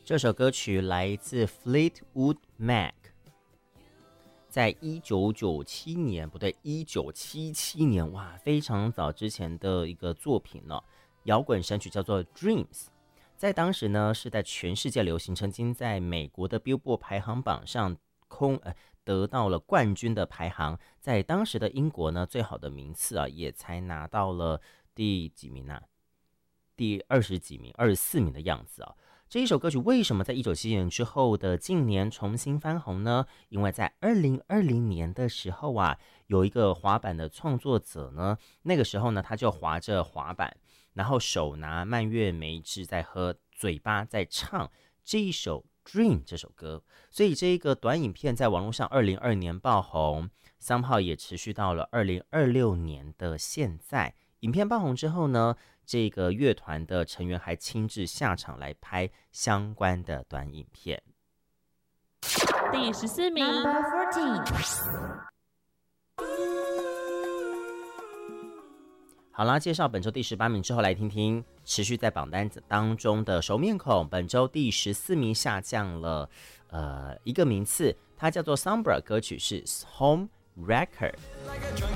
这首歌曲来自 Fleetwood Mac， 在1997年，不对，1977年，哇，非常早之前的一个作品了，摇滚神曲叫做 Dreams。在当时呢，是在全世界流行，曾经在美国的 Billboard 排行榜上得到了冠军的排行，在当时的英国呢，最好的名次啊，也才拿到了第几名啊？第20几名，24名的样子啊。这一首歌曲为什么在1977年之后的近年重新翻红呢？因为在2020年的时候啊，有一个滑板的创作者呢，那个时候呢，他就滑着滑板，然后手拿蔓越莓汁在喝，嘴巴在唱这一首 Dream 这首歌，所以这一个短影片在网络上2022年爆红，somehow也持续到了2026年的现在。影片爆红之后呢，这个乐团的成员还亲自下场来拍相关的短影片。 第14名 Number 14。 好啦，介绍本周第18名之后，来听听持续在榜单当中的熟面孔。本周第14名下降了一个名次，它叫做 Sombra， 歌曲是 Home Wrecker。